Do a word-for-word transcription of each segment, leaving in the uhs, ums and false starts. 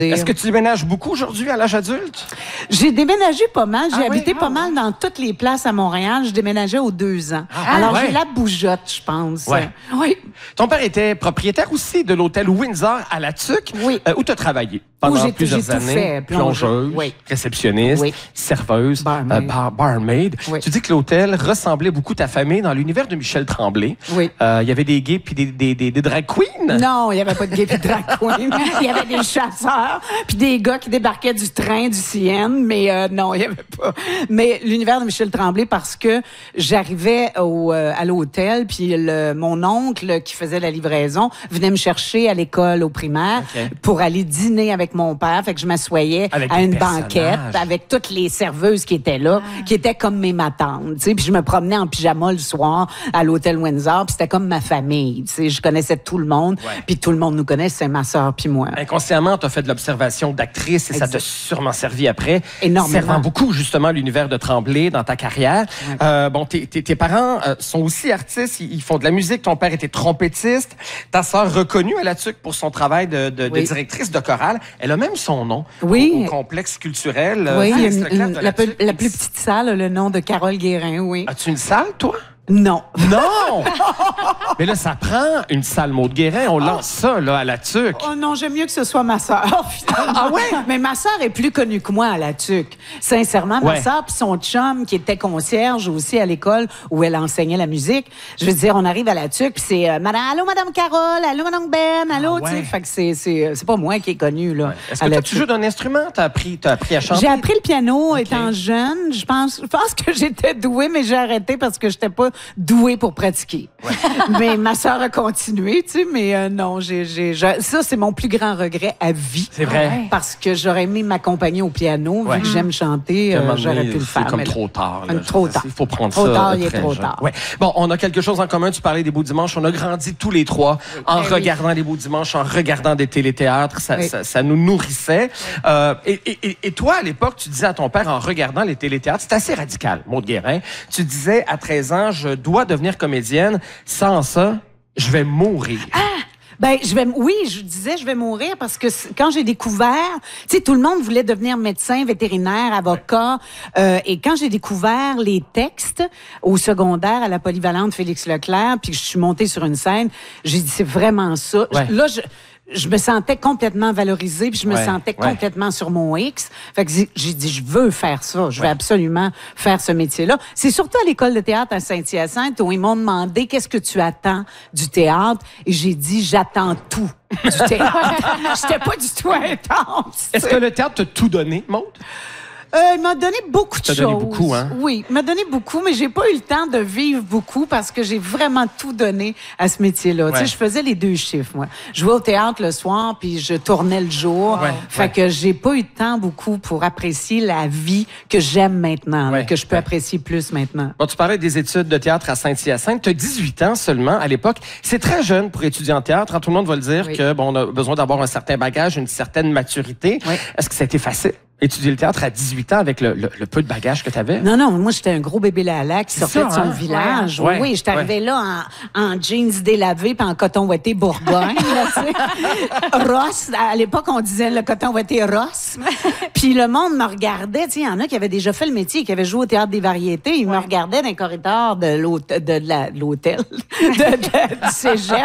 Est-ce que tu déménages beaucoup aujourd'hui à l'âge adulte? J'ai déménagé pas mal. J'ai ah habité oui? pas ah, mal dans toutes les places à Montréal. Je déménageais aux deux ans. Ah, Alors, ouais. j'ai la bougeotte, je pense. Ouais. Oui. Ton père était propriétaire aussi de l'hôtel Windsor à La Tuque, Oui. euh, où tu as travaillé pendant Où j'ai- plusieurs j'ai tout années. fait. Plongeuse, Oui. réceptionniste, Oui. serveuse, Barmaid. euh, bar- barmaid. Oui. Tu dis que l'hôtel ressemblait beaucoup à ta famille dans l'univers de Michel Tremblay. Oui. Euh, Il y avait des gays puis des, des, des, des drag queens. Non, il n'y avait pas de gay puis de drag queen. Il y avait des chasseurs, puis des gars qui débarquaient du train du C N, mais euh, non, il n'y avait pas. Mais l'univers de Michel Tremblay, parce que j'arrivais au, euh, à l'hôtel, puis le, mon oncle qui faisait la livraison venait me chercher à l'école au primaire OK. pour aller dîner avec mon père. Fait que je m'assoyais Avec à des une personnages. banquette avec toutes les serveuses qui étaient là, qui étaient comme mes matantes. Tu sais, puis je me promenais en pyjama le soir à l'hôtel Windsor, puis c'était comme ma famille. Tu sais, je connaissais tout le monde, Ouais. puis tout le monde nous connaissait, ma sœur puis moi. Inconsciemment, tu as fait de l'observation d'actrice et ça Exact. t'a sûrement servi après. Énormément. Servant beaucoup, justement, l'univers de Tremblay dans ta carrière. Ouais. Euh, bon, tes, tes, tes parents euh, sont aussi artistes, ils, ils font de la musique. Ton père était trompettiste. Ta sœur, reconnue à La Tuque pour son travail de, de, de Oui. directrice de chorale, elle a même son nom Oui. au, au complexe culturel. euh, Oui, il y a Félix une- Leclerc une- de la, peu- Tuque. la plus petite salle a le nom de Carole Guérin, oui. As-tu une salle, toi? Non. Non! Mais là, ça prend une salle Maud Guérin. On lance ça, là, à La Tuque. Oh non, j'aime mieux que ce soit ma sœur, finalement. Ah ouais? Mais ma sœur est plus connue que moi à la Tuque. Sincèrement, ma Ouais. sœur puis son chum, qui était concierge aussi à l'école où elle enseignait la musique. Je veux dire, on arrive à la Tuque, puis c'est euh, Madame, allô, Madame Carole, allô, Madame Ben, allô, Ah ouais. tu sais. Fait que c'est, c'est, c'est pas moi qui est connue, là. Est-ce à que la toi, tu Tuque. joues d'un instrument? T'as appris, t'as appris à chanter? J'ai appris le piano étant jeune. Je pense, je pense que j'étais douée, mais j'ai arrêté parce que j'étais pas douée pour pratiquer. Mais ma sœur a continué, tu sais, mais euh, non, j'ai, j'ai, j'ai- ça, c'est mon plus grand regret à vie. C'est vrai. Parce que j'aurais aimé m'accompagner au piano, Ouais. vu que j'aime chanter, À un euh, moment j'aurais donné, pu le c'est faire. comme mais là- trop tard. là. Hum, trop tard. Il faut prendre Trop ça. tard, euh, il est très trop jeune. tard. Ouais. Bon, on a quelque chose en commun. Tu parlais des Beaux Dimanches. On a grandi tous les trois en Ben oui. regardant les Beaux Dimanches, en regardant des téléthéâtres. Ça, Oui. ça, ça nous nourrissait. Euh, et, et, et toi, à l'époque, tu disais à ton père, en regardant les téléthéâtres, c'est assez radical, Maud Guérin. Tu disais, à treize ans, je dois devenir comédienne. Sans ça, je vais mourir. Ben, je vais, oui, je disais, je vais mourir parce que c- quand j'ai découvert, tu sais, tout le monde voulait devenir médecin, vétérinaire, avocat, euh, et quand j'ai découvert les textes au secondaire à la polyvalente Félix Leclerc, puis que je suis montée sur une scène, j'ai dit, c'est vraiment ça. Ouais. Là, je, je me sentais complètement valorisée, puis je me Ouais, sentais ouais. complètement sur mon X. Fait que j'ai- j'ai dit, je veux faire ça. Je veux absolument faire ce métier-là. C'est surtout à l'école de théâtre à Saint-Hyacinthe où ils m'ont demandé qu'est-ce que tu attends du théâtre. Et j'ai dit, j'attends tout du théâtre. J'étais pas du tout intense. Est-ce que le théâtre t'a tout donné, Maud? Euh, il m'a donné beaucoup de T'as choses. donné beaucoup, hein? Oui, il m'a donné beaucoup, mais j'ai pas eu le temps de vivre beaucoup parce que j'ai vraiment tout donné à ce métier-là. Ouais. Tu sais, je faisais les deux chiffres, moi. Je jouais au théâtre le soir, puis je tournais le jour. Ouais, Fait ouais. que j'ai pas eu de temps beaucoup pour apprécier la vie que j'aime maintenant, là, Ouais, que je peux ouais. apprécier plus maintenant. Bon, tu parlais des études de théâtre à Saint-Hyacinthe. Tu as dix-huit ans seulement à l'époque. C'est très jeune pour étudier en théâtre. Hein, tout le monde va le dire Oui. que bon, on a besoin d'avoir un certain bagage, une certaine maturité. Oui. Est-ce que ça a été facile, étudier le théâtre à dix-huit ans avec le, le, le peu de bagage que tu avais? Non, non, moi, j'étais un gros bébé Lala qui C'est sortait ça, de son hein? village. Ouais. Oui, j'étais arrivée là en, en jeans délavés puis en coton ouaté Bourgogne, là, tu sais. Ross, à l'époque, on disait le coton ouaté Ross. Puis le monde me regardait, tu sais, il y en a qui avaient déjà fait le métier, qui avaient joué au Théâtre des Variétés. Ils me regardaient dans les corridors de l'hôtel, de, la- de l'hôtel, de, de- du cégep,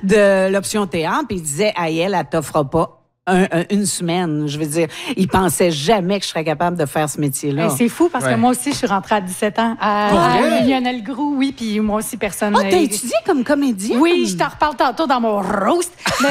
de l'option théâtre, puis ils disaient, ah, elle, elle t'offre pas un- un- une semaine. Je veux dire, ils pensaient jamais que je serais capable de faire ce métier-là. Ben, c'est fou parce Ouais. que moi aussi, je suis rentrée à dix-sept ans à Pour vrai? Lionel Groux, oui, puis moi aussi, personne. Ah, t'as étudié comme comédienne? Oui, je t'en reparle tantôt dans mon roast. Mais,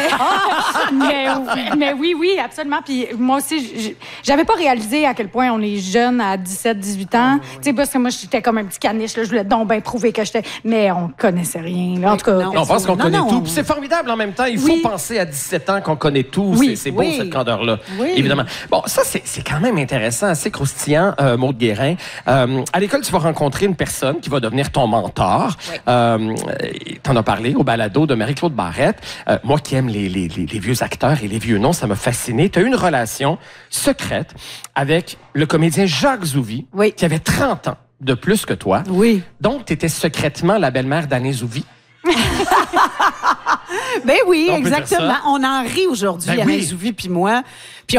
mais, mais oui, oui, absolument. Puis moi aussi, j- j'avais pas réalisé à quel point on est jeune à dix-sept, dix-huit ans. Tu sais, parce que moi, j'étais comme un petit caniche, là, je voulais donc bien prouver que j'étais. Mais on connaissait rien. là. En tout cas, Non. On pense qu'on Non, connaît non. tout. Puis c'est formidable en même temps. Il faut Oui. penser à dix-sept ans qu'on connaît tout. Oui. C'est, c'est beau, Oui. cette candeur-là. Oui. Évidemment. Bon, ça, c'est, c'est quand même intéressant, assez croustillant, euh, Maud Guérin. Euh, à l'école, tu vas rencontrer une personne qui va devenir ton mentor. Euh, t'en as parlé au balado de Marie-Claude Barrette. Euh, moi qui aime les, les, les, les vieux acteurs et les vieux noms, ça m'a fasciné. Tu as eu une relation secrète avec le comédien Jacques Zouvi, Oui. qui avait trente ans de plus que toi. Oui. Donc, tu étais secrètement la belle-mère d'Annie Zouvi. Ben oui, On peut dire exactement. ça. On en rit aujourd'hui, Ben Alain oui. Zouvi puis moi. Puis